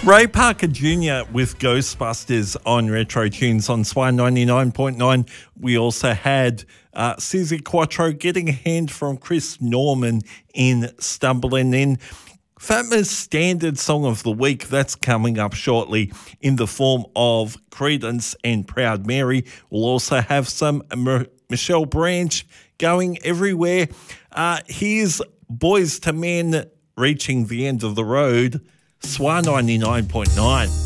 Ray Parker Jr. with Ghostbusters on Retro Tunes on Swan 99.9. We also had Susie Quattro getting a hand from Chris Norman in Stumbling In. Fatma's standard song of the week, that's coming up shortly in the form of Creedence and Proud Mary. We'll also have some Michelle Branch going everywhere. Here's Boys to Men reaching the end of the road. Swan 99.9.